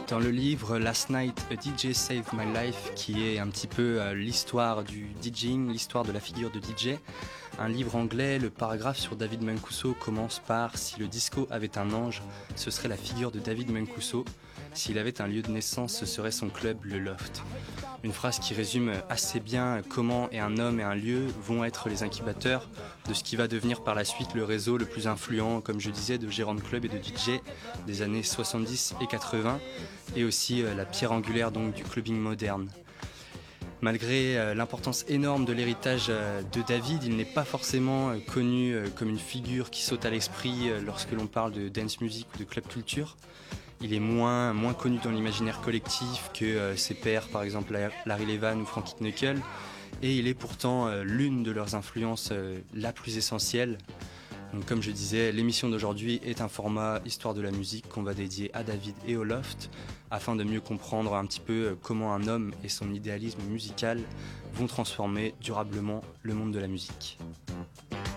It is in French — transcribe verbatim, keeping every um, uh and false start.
Dans le livre Last Night, A D J Saved My Life, qui est un petit peu euh, l'histoire du DJing, l'histoire de la figure de D J, un livre anglais, le paragraphe sur David Mancuso commence par « Si le disco avait un ange, ce serait la figure de David Mancuso. S'il avait un lieu de naissance, ce serait son club, le Loft ». Une phrase qui résume assez bien comment et un homme et un lieu vont être les incubateurs de ce qui va devenir par la suite le réseau le plus influent, comme je disais, de gérants de clubs et de D J des années soixante-dix et quatre-vingts, et aussi la pierre angulaire donc du clubbing moderne. Malgré l'importance énorme de l'héritage de David, il n'est pas forcément connu comme une figure qui saute à l'esprit lorsque l'on parle de dance music ou de club culture. Il est moins, moins connu dans l'imaginaire collectif que euh, ses pairs, par exemple Larry Levan ou Frankie Knuckle, et il est pourtant euh, l'une de leurs influences euh, la plus essentielle. Donc, comme je disais, l'émission d'aujourd'hui est un format Histoire de la musique qu'on va dédier à David et au Loft, afin de mieux comprendre un petit peu comment un homme et son idéalisme musical vont transformer durablement le monde de la musique.